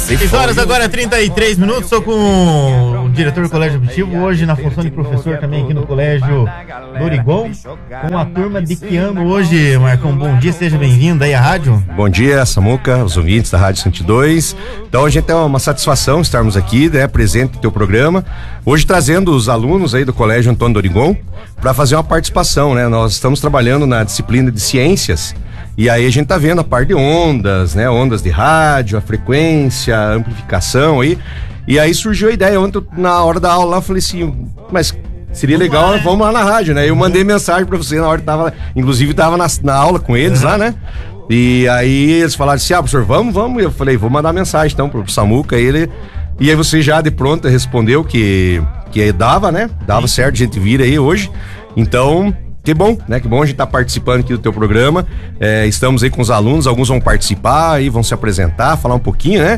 6 horas agora, 33 minutos. Sou com o diretor do Colégio Objetivo, hoje na função de professor também aqui no Colégio Dorigon, com a turma de que ano hoje, Marcão? Bom dia, seja bem-vindo aí à rádio. Bom dia, Samuca, os ouvintes da Rádio 102. Então a gente tem uma satisfação estarmos aqui, né, presente no teu programa, hoje trazendo os alunos aí do Colégio Antônio Dorigon para fazer uma participação, né? Nós estamos trabalhando na disciplina de ciências. E aí a gente tá vendo a parte de ondas, né? Ondas de rádio, a frequência, a amplificação aí. E aí surgiu a ideia ontem, na hora da aula lá, eu falei assim, mas seria legal, vamos lá na rádio, né? Eu mandei mensagem pra você na hora que tava, inclusive tava na aula com eles lá, né? E aí eles falaram assim, professor, vamos. E eu falei, vou mandar mensagem então pro Samuca, e aí você já de pronto respondeu que dava, né? Dava certo, a gente vira aí hoje. Então... Que bom, né? Que bom a gente tá participando aqui do teu programa. Estamos aí com os alunos, alguns vão participar e vão se apresentar, falar um pouquinho, né?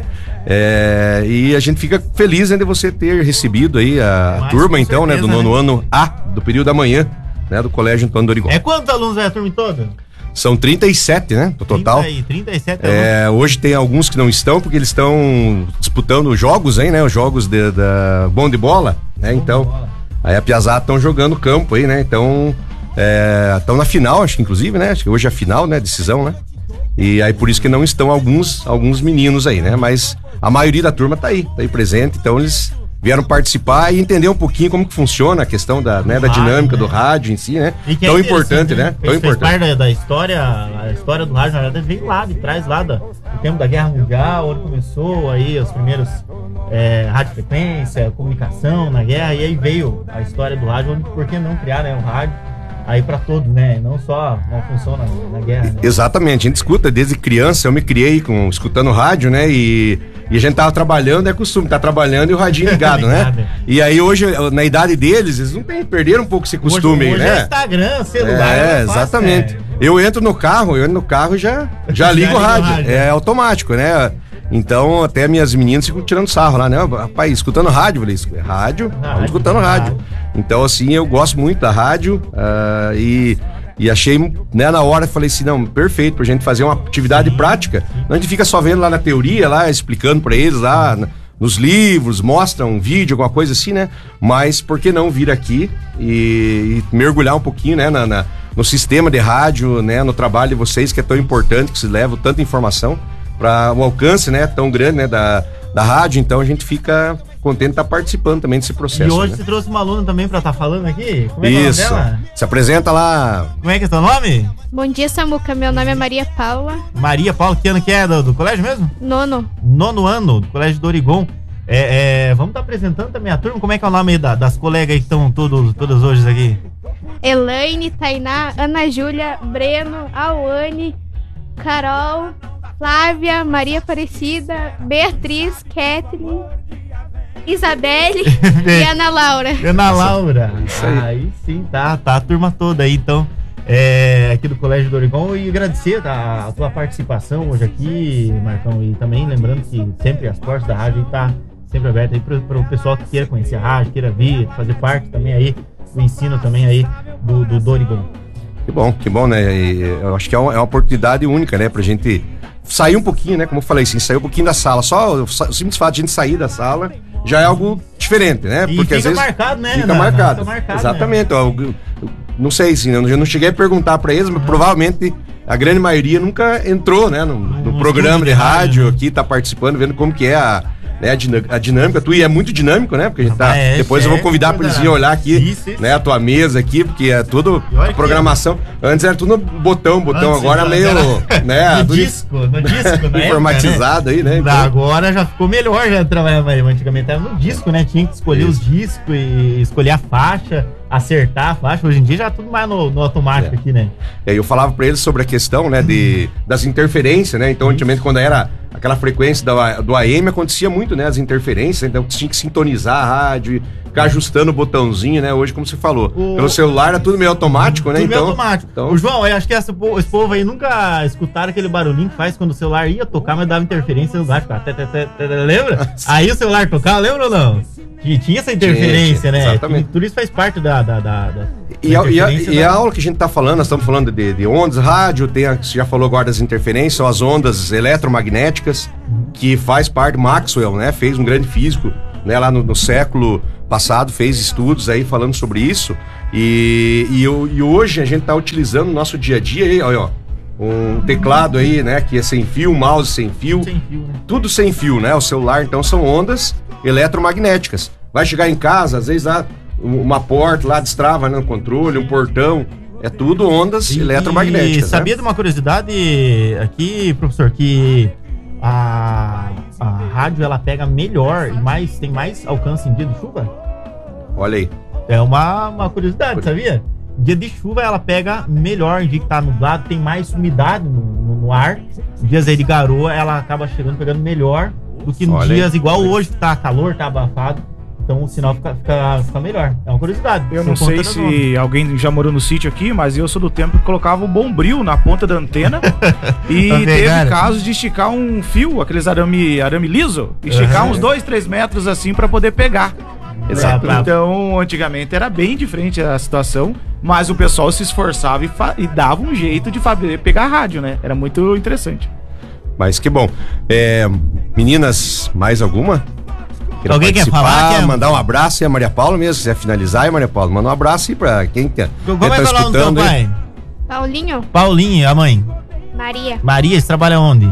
E a gente fica feliz, né, de você ter recebido aí a turma, então, certeza, né? Do nono ano A, do período da manhã, né? Do Colégio Antônio Dorigon. Quantos alunos é a turma toda? São 37, né? No total. 37 alunos. Hoje tem alguns que não estão, porque eles estão disputando jogos aí, né? Os jogos da bom de bola, né? Então, aí a piazada estão jogando campo aí, né? Então... estão na final, acho que inclusive, né? Acho que hoje é a final, né? Decisão, né? E aí por isso que não estão alguns meninos aí, né? Mas a maioria da turma tá aí presente, então eles vieram participar e entender um pouquinho como que funciona a questão da dinâmica, né? Do rádio em si, né? Tão importante, né? Tão importante. Faz parte da história, a história do rádio, na verdade, veio lá de trás, lá do tempo da Guerra Mundial, onde começou aí os primeiros radiofrequência, comunicação na guerra, e aí veio a história do rádio, onde por que não criar, né, um rádio aí pra todos, né? Não só uma função na guerra, né? Exatamente, a gente escuta desde criança, eu me criei escutando rádio, né? E a gente tava trabalhando, é costume, tá trabalhando e o radinho ligado, né? E aí hoje, na idade deles, eles perderam um pouco esse costume, hoje né? É Instagram, celular. Exatamente. Eu entro no carro e já ligo o rádio. É automático, né? Então, até minhas meninas ficam tirando sarro lá, né? Rapaz, escutando rádio, eu falei, rádio? Vamos escutando rádio. Então, assim, eu gosto muito da rádio e achei, né, na hora, falei assim, não, perfeito, pra gente fazer uma atividade prática. Não a gente fica só vendo lá na teoria, lá, explicando pra eles lá, nos livros, mostra um vídeo, alguma coisa assim, né? Mas por que não vir aqui e mergulhar um pouquinho, né, no sistema de rádio, né, no trabalho de vocês, que é tão importante, que se leva tanta informação para o alcance, né, tão grande, né, da rádio. Então a gente fica contente de estar participando também desse processo. E hoje, né? Você trouxe uma aluna também para estar falando aqui? Como é que é o nome dela? Se apresenta lá. Como é que é seu nome? Bom dia, Samuca, meu nome é Maria Paula. Maria Paula, que ano que é do colégio mesmo? Nono ano, do Colégio Dorigon. Vamos estar apresentando também a turma. Como é que é o nome das colegas aí que estão todas hoje aqui? Elaine, Tainá, Ana Júlia, Breno, Auane, Carol, Flávia, Maria Aparecida, Beatriz, Kathleen, Isabelle e Ana Laura. Ana Laura. Isso aí. Aí sim, tá a turma toda aí, então, aqui do Colégio Dorigon. E agradecer a tua participação hoje aqui, Marcão. E também lembrando que sempre as portas da rádio tá sempre abertas aí para o pessoal que queira conhecer a rádio, queira vir, fazer parte também aí do ensino também aí do Dorigon. Que bom, né? E eu acho que é uma oportunidade única, né? Pra gente sair um pouquinho, né? Como eu falei, assim, sair um pouquinho da sala. Só o simples fato de a gente sair da sala já é algo diferente, né? E porque fica às vezes marcado, né? Fica marcado. Exatamente. Né? Eu não sei, assim, eu não cheguei a perguntar pra eles, mas provavelmente a grande maioria nunca entrou, né? No programa de rádio aqui, tá participando, vendo como que é a dinâmica. Tu é muito dinâmico, né? Porque a gente tá. Depois eu vou convidar pra eles irem olhar aqui, isso. Né? A tua mesa aqui, porque é tudo a programação. Antes era tudo botão, agora meio. Né? No disco, informatizado época, né? Aí, né? Então... Agora já ficou melhor já trabalhar, mas antigamente era no disco, né? Tinha que escolher os discos e escolher a faixa, acertar a faixa. Hoje em dia já é tudo mais no automático aqui, né? Eu falava pra eles sobre a questão, né, das interferências, né? Então, antigamente, quando era aquela frequência do AM, acontecia muito, né, as interferências, então tinha que sintonizar a rádio, ficar ajustando o botãozinho, né? Hoje, como você falou, pelo celular era tudo meio automático, né? Tudo meio automático. Então... O João, eu acho que esse povo aí nunca escutaram aquele barulhinho que faz quando o celular ia tocar, mas dava interferência no rádio. Lembra? Aí o celular tocava, lembra ou não? Tinha essa interferência, né? Exatamente. Tudo isso faz parte da E a aula que a gente tá falando, nós estamos falando de ondas, rádio, você já falou agora das interferências, são as ondas eletromagnéticas, que faz parte, Maxwell, né, fez um grande físico, né, lá no século passado, fez estudos aí falando sobre isso, e hoje a gente tá utilizando no nosso dia a dia aí, ó, um teclado aí, né, que é sem fio, mouse sem fio, né? Tudo sem fio, né, o celular, então são ondas eletromagnéticas. Vai chegar em casa, às vezes uma porta lá destrava, né, no controle, um portão, é tudo ondas eletromagnéticas. E sabia, né, de uma curiosidade aqui, professor, que a rádio ela pega melhor e tem mais alcance em dia de chuva? Olha aí. É uma curiosidade, sabia? Dia de chuva ela pega melhor, em dia que tá nublado, tem mais umidade no ar. Dias aí de garoa ela acaba pegando melhor do que nos dias igual hoje, que tá calor, tá abafado. Então o sinal fica melhor. É uma curiosidade. Eu não sei se alguém já morou no sítio aqui, mas eu sou do tempo que colocava o bombril na ponta da antena e teve casos de esticar um fio, aqueles arame liso, esticar uns 2-3 metros assim pra poder pegar. Exato. Então, antigamente era bem diferente a situação, mas o pessoal se esforçava e dava um jeito de pegar a rádio, né? Era muito interessante. Mas que bom. Meninas, mais alguma? Alguém quer falar? Mandar um abraço, e a Maria Paula mesmo, se quiser finalizar, e Maria Paula, manda um abraço aí pra quem tá escutando aí. Paulinho, a mãe? Maria, você trabalha onde?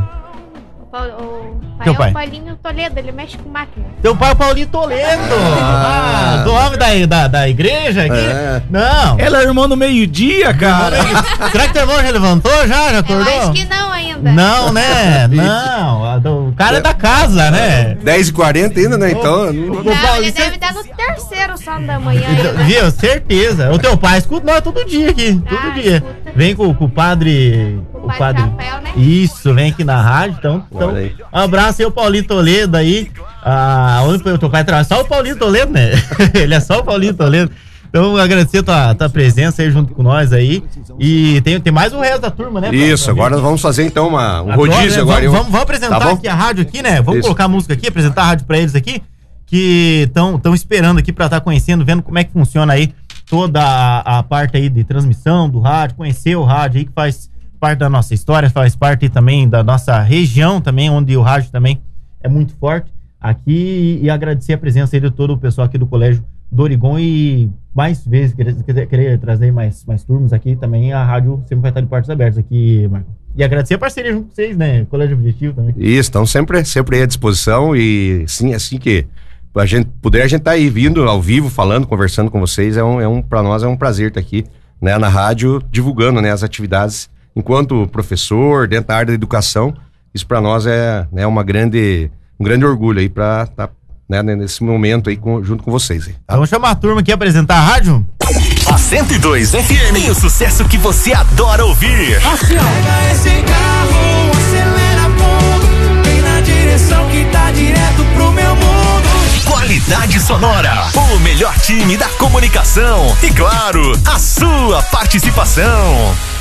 Teu pai é o Paulinho Toledo, ele mexe com máquina. Teu pai é o Paulinho Toledo! Do homem da igreja aqui? Não! Ela é irmão do meio-dia, cara! Será que teu irmão já levantou? Já acordou? Eu acho que não ainda. Não, né? Não, o cara é da casa, né? 10h40 ainda, né? Então... Não, ele deve estar no terceiro sono da manhã ainda. Viu? Certeza. O teu pai escuta nós todo dia aqui, todo dia. Escuta. Vem com o padre... O padre Rafael, né? Isso, vem aqui na rádio, então um abraço aí, o Paulinho Toledo aí. Onde o teu pai trabalha? Só o Paulinho Toledo, né? Ele é só o Paulinho Toledo. Então, agradecer a tua presença aí junto com nós aí. E tem mais o resto da turma, né? Isso, agora nós vamos fazer então um rodízio agora. Vamos apresentar aqui a rádio aqui, né? Vamos colocar a música aqui, apresentar a rádio pra eles aqui, que estão esperando aqui pra estar conhecendo, vendo como é que funciona aí toda a parte aí de transmissão do rádio, conhecer o rádio aí, que faz parte da nossa história, faz parte também da nossa região também, onde o rádio também é muito forte aqui, e agradecer a presença aí de todo o pessoal aqui do Colégio Dorigon, e mais vezes querer trazer mais turmas aqui também, a rádio sempre vai estar de portas abertas aqui, Marco. E agradecer a parceria junto com vocês, né? Colégio Objetivo também. Isso, estão sempre aí à disposição, e sim, assim que a gente tá aí vindo ao vivo, falando, conversando com vocês, pra nós é um prazer estar aqui, né, na rádio, divulgando, né, as atividades enquanto professor, dentro da área da educação. Isso para nós é, né, um grande orgulho aí para estar, né, nesse momento aí junto com vocês. Aí, tá? Vamos chamar a turma aqui a apresentar a rádio? A 102 FM tem o sucesso que você adora ouvir. Pega esse carro, acelera pouco, vem na direção que tá direto pro meu mundo. Qualidade sonora, o melhor time da comunicação e, claro, a sua participação.